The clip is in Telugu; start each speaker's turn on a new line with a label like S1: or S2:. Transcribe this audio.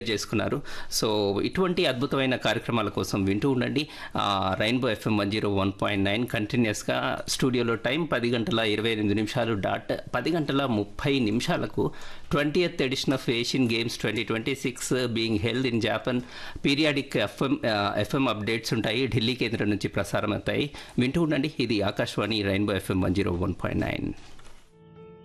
S1: చేసుకున్నారు. సో ఇటువంటి అద్భుతమైన కార్యక్రమాల కోసం వింటూ ఉండండి. రెయిన్బో ఎఫ్ఎం 101.9 కంటిన్యూస్గా. స్టూడియోలో time 10:28 dot 10:30 20th edition of Asian games 2026 being held in Japan. Periodic FM updates ఉంటాయి, ఢిల్లీ కేంద్రం నుంచి ప్రసారం అవుతాయి. వింటూ ఉండండి. ఇది ఆకాశవాణి రెయిన్బో ఎఫ్ఎం 101.9.